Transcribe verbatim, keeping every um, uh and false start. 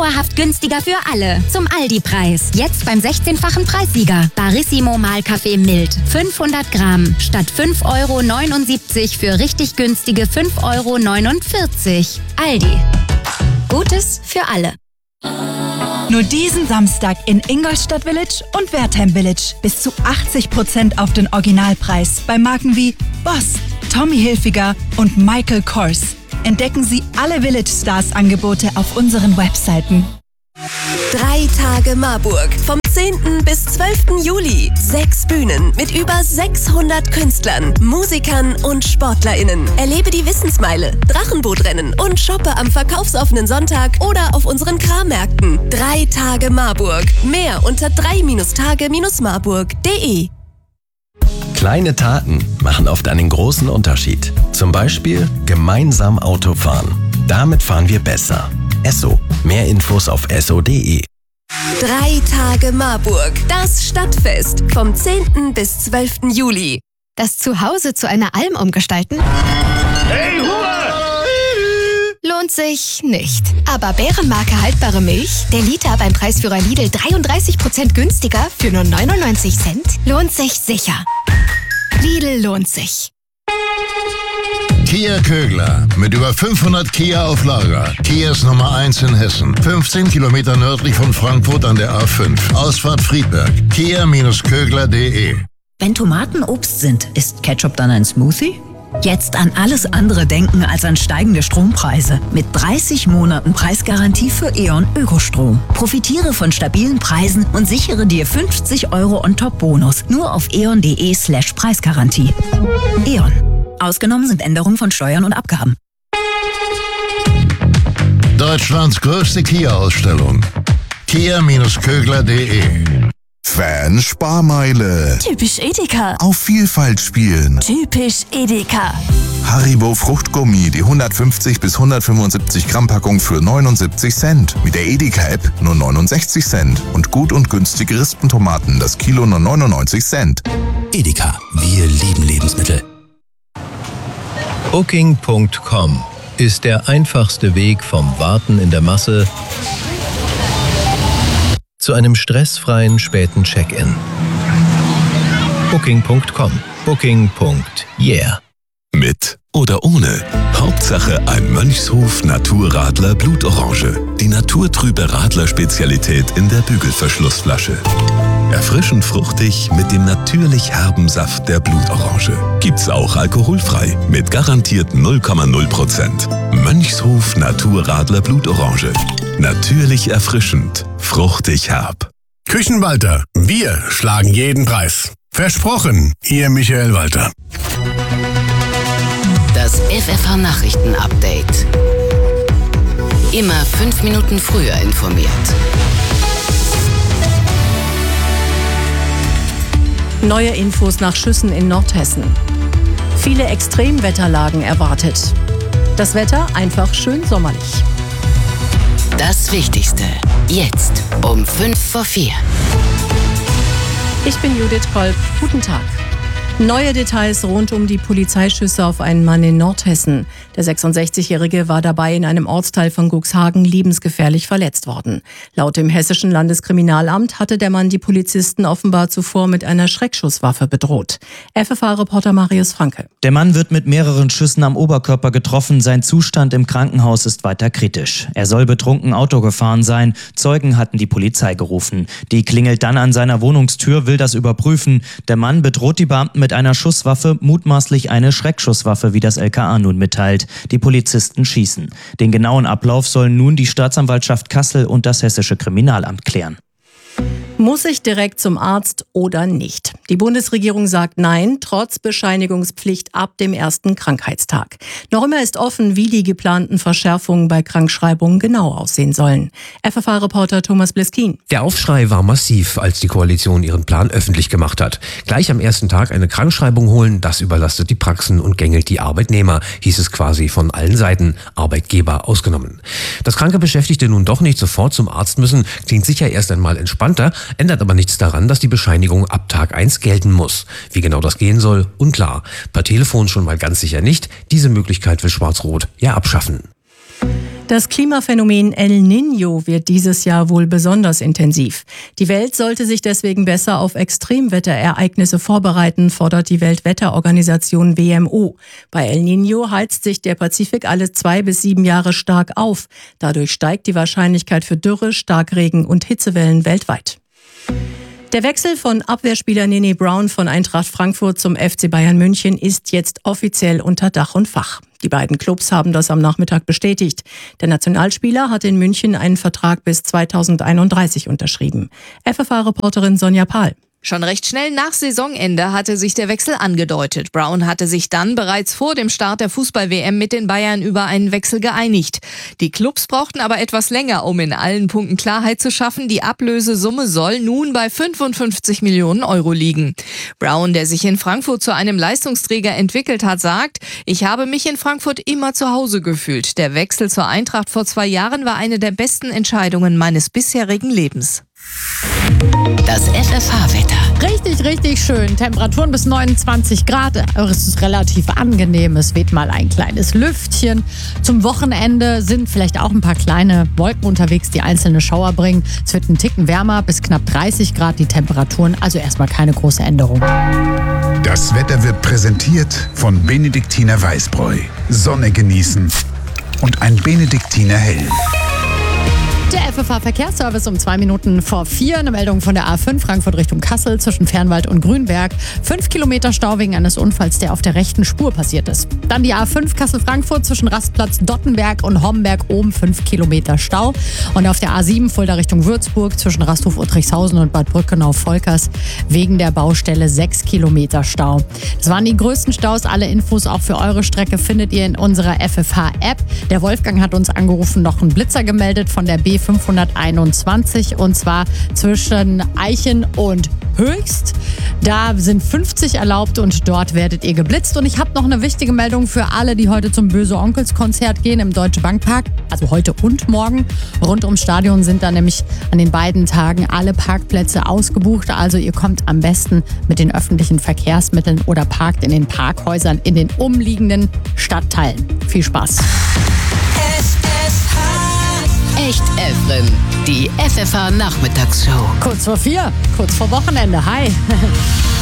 dauerhaft günstiger für alle. Zum Aldi-Preis. Jetzt beim sechzehnfachen Preissieger. Barissimo Mahlkaffee mild. fünfhundert Gramm. Statt fünf Euro neunundsiebzig für richtig günstige fünf Euro neunundvierzig. Aldi. Gutes für alle. Nur diesen Samstag in Ingolstadt Village und Wertheim Village. Bis zu achtzig Prozent auf den Originalpreis bei Marken wie Boss, Tommy Hilfiger und Michael Kors. Entdecken Sie alle Village Stars Angebote auf unseren Webseiten. Drei Tage Marburg. Vom zehnten bis zwölften Juli. Sechs Bühnen mit über sechshundert Künstlern, Musikern und SportlerInnen. Erlebe die Wissensmeile, Drachenbootrennen und shoppe am verkaufsoffenen Sonntag oder auf unseren Krammärkten. Drei Tage Marburg. Mehr unter drei Tage marburg punkt de. Kleine Taten machen oft einen großen Unterschied. Zum Beispiel gemeinsam Auto fahren. Damit fahren wir besser. Esso. Mehr Infos auf esso punkt de. Drei Tage Marburg. Das Stadtfest. Vom zehnten bis zwölften Juli. Das Zuhause zu einer Alm umgestalten? Hey, Ruhe! Lohnt sich nicht. Aber Bärenmarke haltbare Milch, der Liter beim Preisführer Lidl dreiunddreißig Prozent günstiger für nur neunundneunzig Cent, lohnt sich sicher. Lidl lohnt sich. Kia Kögler. Mit über fünfhundert Kia auf Lager. Kias Nummer eins in Hessen. fünfzehn Kilometer nördlich von Frankfurt an der A fünf. Ausfahrt Friedberg. kia Kögler punkt de. Wenn Tomaten Obst sind, ist Ketchup dann ein Smoothie? Jetzt an alles andere denken als an steigende Strompreise. Mit dreißig Monaten Preisgarantie für E.ON Ökostrom. Profitiere von stabilen Preisen und sichere dir fünfzig Euro on top Bonus. Nur auf eon punkt de slash Preisgarantie. E.ON. Ausgenommen sind Änderungen von Steuern und Abgaben. Deutschlands größte Kia-Ausstellung. kia Kögler punkt de. Fan-Sparmeile. Typisch Edeka. Auf Vielfalt spielen. Typisch Edeka. Haribo Fruchtgummi, die hundertfünfzig bis hundertfünfundsiebzig Gramm Packung für neunundsiebzig Cent. Mit der Edeka-App nur neunundsechzig Cent. Und gut und günstige Rispentomaten, das Kilo nur neunundneunzig Cent. Edeka, wir lieben Lebensmittel. Booking Punkt com ist der einfachste Weg vom Warten in der Masse zu einem stressfreien späten Check-in. Booking Punkt com. Booking. Yeah. Mit oder ohne. Hauptsache ein Mönchshof Naturradler Blutorange. Die naturtrübe Radler-Spezialität in der Bügelverschlussflasche. Erfrischend fruchtig mit dem natürlich herben Saft der Blutorange. Gibt's auch alkoholfrei mit garantiert null Komma null Prozent. Mönchshof Naturradler Blutorange. Natürlich erfrischend, fruchtig herb. Küchenwalter, wir schlagen jeden Preis. Versprochen, Ihr Michael Walter. Das F F H-Nachrichten-Update. Immer fünf Minuten früher informiert. Neue Infos nach Schüssen in Nordhessen. Viele Extremwetterlagen erwartet. Das Wetter einfach schön sommerlich. Das Wichtigste. Jetzt um fünf vor vier. Ich bin Judith Kolb. Guten Tag. Neue Details rund um die Polizeischüsse auf einen Mann in Nordhessen. Der sechsundsechzigjährige war dabei in einem Ortsteil von Cuxhagen lebensgefährlich verletzt worden. Laut dem Hessischen Landeskriminalamt hatte der Mann die Polizisten offenbar zuvor mit einer Schreckschusswaffe bedroht. F F H-Reporter Marius Franke. Der Mann wird mit mehreren Schüssen am Oberkörper getroffen. Sein Zustand im Krankenhaus ist weiter kritisch. Er soll betrunken Auto gefahren sein. Zeugen hatten die Polizei gerufen. Die klingelt dann an seiner Wohnungstür, will das überprüfen. Der Mann bedroht die Beamten mit einer Schusswaffe, mutmaßlich eine Schreckschusswaffe, wie das L K A nun mitteilt. Die Polizisten schießen. Den genauen Ablauf sollen nun die Staatsanwaltschaft Kassel und das Hessische Kriminalamt klären. Muss ich direkt zum Arzt oder nicht? Die Bundesregierung sagt nein, trotz Bescheinigungspflicht ab dem ersten Krankheitstag. Noch immer ist offen, wie die geplanten Verschärfungen bei Krankschreibungen genau aussehen sollen. F F H-Reporter Thomas Bliskin. Der Aufschrei war massiv, als die Koalition ihren Plan öffentlich gemacht hat. Gleich am ersten Tag eine Krankschreibung holen, das überlastet die Praxen und gängelt die Arbeitnehmer, hieß es quasi von allen Seiten, Arbeitgeber ausgenommen. Dass kranke Beschäftigte nun doch nicht sofort zum Arzt müssen, klingt sicher erst einmal entspannter, ändert aber nichts daran, dass die Bescheinigung ab Tag eins gelten muss. Wie genau das gehen soll, unklar. Per Telefon schon mal ganz sicher nicht. Diese Möglichkeit will Schwarz-Rot ja abschaffen. Das Klimaphänomen El Niño wird dieses Jahr wohl besonders intensiv. Die Welt sollte sich deswegen besser auf Extremwetterereignisse vorbereiten, fordert die Weltwetterorganisation W M O. Bei El Niño heizt sich der Pazifik alle zwei bis sieben Jahre stark auf. Dadurch steigt die Wahrscheinlichkeit für Dürre, Starkregen und Hitzewellen weltweit. Der Wechsel von Abwehrspieler Nene Brown von Eintracht Frankfurt zum F C Bayern München ist jetzt offiziell unter Dach und Fach. Die beiden Clubs haben das am Nachmittag bestätigt. Der Nationalspieler hat in München einen Vertrag bis zweitausendeinunddreißig unterschrieben. F F A-Reporterin Sonja Pahl. Schon recht schnell nach Saisonende hatte sich der Wechsel angedeutet. Brown hatte sich dann bereits vor dem Start der Fußball-W M mit den Bayern über einen Wechsel geeinigt. Die Clubs brauchten aber etwas länger, um in allen Punkten Klarheit zu schaffen. Die Ablösesumme soll nun bei fünfundfünfzig Millionen Euro liegen. Brown, der sich in Frankfurt zu einem Leistungsträger entwickelt hat, sagt: Ich habe mich in Frankfurt immer zu Hause gefühlt. Der Wechsel zur Eintracht vor zwei Jahren war eine der besten Entscheidungen meines bisherigen Lebens. Das F F H-Wetter. Richtig, richtig schön. Temperaturen bis neunundzwanzig Grad. Aber es ist relativ angenehm. Es weht mal ein kleines Lüftchen. Zum Wochenende sind vielleicht auch ein paar kleine Wolken unterwegs, die einzelne Schauer bringen. Es wird ein Ticken wärmer, bis knapp dreißig Grad die Temperaturen. Also erstmal keine große Änderung. Das Wetter wird präsentiert von Benediktiner Weißbräu. Sonne genießen und ein Benediktiner Hell. Der F F H-Verkehrsservice um zwei Minuten vor vier. Eine Meldung von der A fünf Frankfurt Richtung Kassel zwischen Fernwald und Grünberg. Fünf Kilometer Stau wegen eines Unfalls, der auf der rechten Spur passiert ist. Dann die A fünf Kassel-Frankfurt zwischen Rastplatz Dottenberg und Homberg oben fünf Kilometer Stau. Und auf der A sieben Fulda Richtung Würzburg zwischen Rasthof-Uttrichshausen und Bad Brückenau-Volkers wegen der Baustelle sechs Kilometer Stau. Das waren die größten Staus. Alle Infos auch für eure Strecke findet ihr in unserer F F H-App. Der Wolfgang hat uns angerufen, noch einen Blitzer gemeldet von der B fünfhunderteinundzwanzig und zwar zwischen Eichen und Höchst. Da sind fünfzig erlaubt und dort werdet ihr geblitzt. Und ich habe noch eine wichtige Meldung für alle, die heute zum Böse Onkels Konzert gehen im Deutsche Bank Park. Also heute und morgen. Rund ums Stadion sind da nämlich an den beiden Tagen alle Parkplätze ausgebucht. Also ihr kommt am besten mit den öffentlichen Verkehrsmitteln oder parkt in den Parkhäusern in den umliegenden Stadtteilen. Viel Spaß. Echt Efren, die F F H-Nachmittagsshow. Kurz vor vier, kurz vor Wochenende. Hi.